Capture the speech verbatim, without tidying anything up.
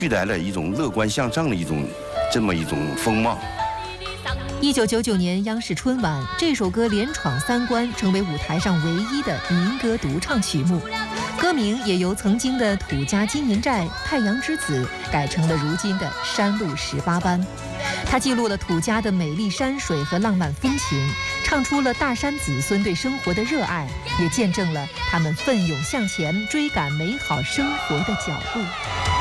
带来了一种乐观向上的一种这么一种风貌。 一九九九年央视春晚，这首歌连闯三关，成为舞台上唯一的民歌独唱曲目。歌名也由曾经的土家金银寨、太阳之子改成了如今的山路十八班。它记录了土家的美丽山水和浪漫风情，唱出了大山子孙对生活的热爱，也见证了他们奋勇向前、追赶美好生活的脚步。